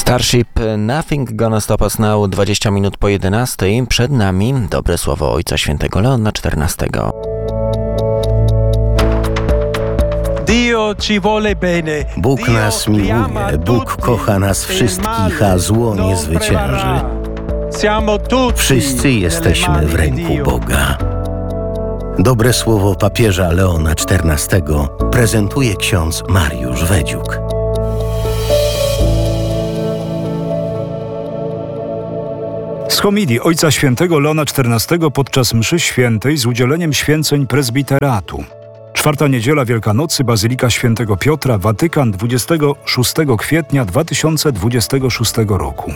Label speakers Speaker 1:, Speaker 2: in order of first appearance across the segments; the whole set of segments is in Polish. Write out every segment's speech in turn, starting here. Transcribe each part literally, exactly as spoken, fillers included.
Speaker 1: Starship Nothing Gonna Stop Us Now, dwadzieścia minut po jedenastej. Przed nami dobre słowo Ojca Świętego Leona czternastego.
Speaker 2: Bóg nas miłuje, Bóg kocha nas wszystkich, a zło nie zwycięży. Wszyscy jesteśmy w ręku Boga. Dobre słowo papieża Leona czternastego prezentuje ksiądz Mariusz Wedziuk.
Speaker 3: Z homilii Ojca Świętego Leona czternastego podczas mszy świętej z udzieleniem święceń prezbiteratu. Czwarta niedziela Wielkanocy, Bazylika Świętego Piotra, Watykan, dwudziestego szóstego kwietnia dwa tysiące dwudziestego szóstego roku.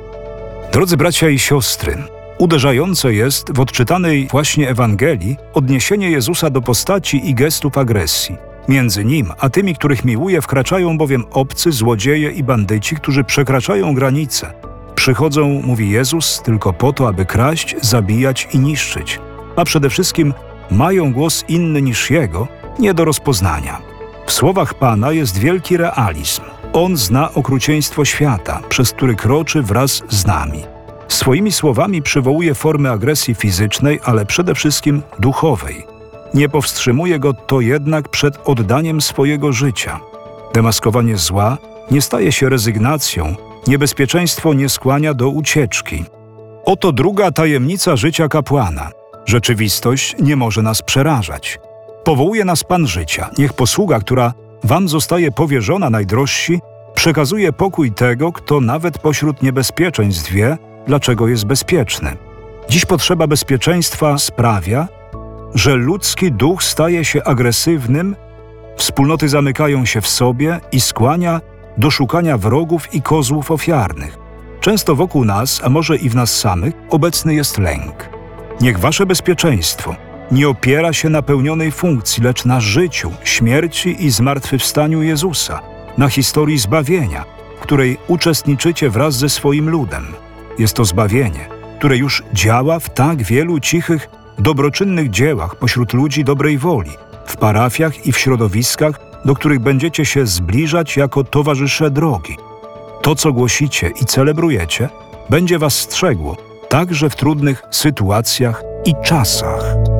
Speaker 3: Drodzy bracia i siostry, uderzające jest w odczytanej właśnie Ewangelii odniesienie Jezusa do postaci i gestów agresji. Między Nim a tymi, których miłuje, wkraczają bowiem obcy, złodzieje i bandyci, którzy przekraczają granice. Przychodzą, mówi Jezus, tylko po to, aby kraść, zabijać i niszczyć. A przede wszystkim mają głos inny niż Jego, nie do rozpoznania. W słowach Pana jest wielki realizm. On zna okrucieństwo świata, przez który kroczy wraz z nami. Swoimi słowami przywołuje formy agresji fizycznej, ale przede wszystkim duchowej. Nie powstrzymuje go to jednak przed oddaniem swojego życia. Demaskowanie zła nie staje się rezygnacją, niebezpieczeństwo nie skłania do ucieczki. Oto druga tajemnica życia kapłana. Rzeczywistość nie może nas przerażać. Powołuje nas Pan życia. Niech posługa, która wam zostaje powierzona, najdrożsi, przekazuje pokój tego, kto nawet pośród niebezpieczeństw wie, dlaczego jest bezpieczny. Dziś potrzeba bezpieczeństwa sprawia, że ludzki duch staje się agresywnym, wspólnoty zamykają się w sobie i skłania do szukania wrogów i kozłów ofiarnych. Często wokół nas, a może i w nas samych, obecny jest lęk. Niech wasze bezpieczeństwo nie opiera się na pełnionej funkcji, lecz na życiu, śmierci i zmartwychwstaniu Jezusa, na historii zbawienia, w której uczestniczycie wraz ze swoim ludem. Jest to zbawienie, które już działa w tak wielu cichych, dobroczynnych dziełach pośród ludzi dobrej woli, w parafiach i w środowiskach, do których będziecie się zbliżać jako towarzysze drogi. To, co głosicie i celebrujecie, będzie was strzegło, także w trudnych sytuacjach i czasach.